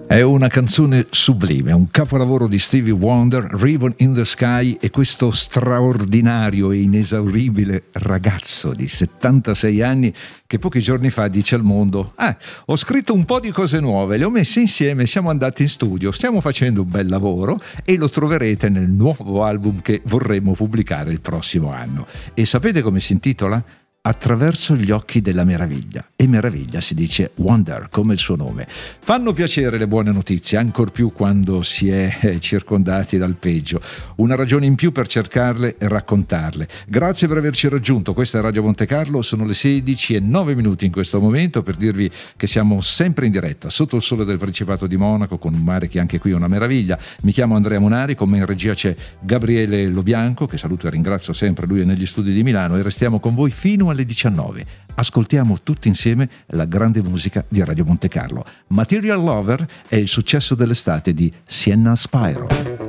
È una canzone sublime, un capolavoro di Stevie Wonder, Ribbon in the Sky, e questo straordinario e inesauribile ragazzo di 76 anni che pochi giorni fa dice al mondo: ho scritto un po' di cose nuove, le ho messe insieme, siamo andati in studio, stiamo facendo un bel lavoro e lo troverete nel nuovo album che vorremmo pubblicare il prossimo anno. E sapete come si intitola? Attraverso gli occhi della meraviglia. E meraviglia si dice Wonder, come il suo nome. Fanno piacere le buone notizie, ancor più quando si è circondati dal peggio. Una ragione in più per cercarle e raccontarle. Grazie per averci raggiunto. Questa è Radio Monte Carlo, sono le 16:09 in questo momento, per dirvi che siamo sempre in diretta sotto il sole del Principato di Monaco, con un mare che anche qui è una meraviglia. Mi chiamo Andrea Munari, con me in regia c'è Gabriele Lobianco, che saluto e ringrazio sempre, lui è negli studi di Milano, e restiamo con voi fino alle 19. Ascoltiamo tutti insieme la grande musica di Radio Monte Carlo. Material Lover è il successo dell'estate di Sienna Spyro.